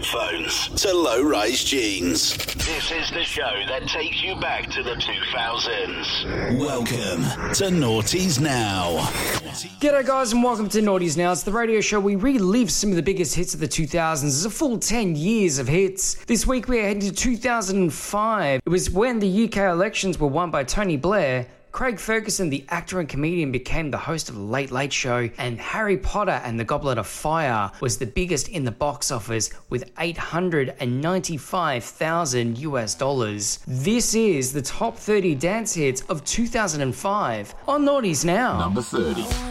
headphones to low-rise jeans. This is the show that takes you back to the 2000s. Welcome to Naughties Now. G'day guys and welcome to Naughties Now. It's the radio show we relive some of the biggest hits of the 2000s. It's a full 10 years of hits. This week we are heading to 2005. It was when the UK elections were won by Tony Blair. Craig Ferguson, the actor and comedian, became the host of The Late Late Show, and Harry Potter and the Goblet of Fire was the biggest in the box office with $895,000. This is the top 30 dance hits of 2005 on Naughties Now. Number 30.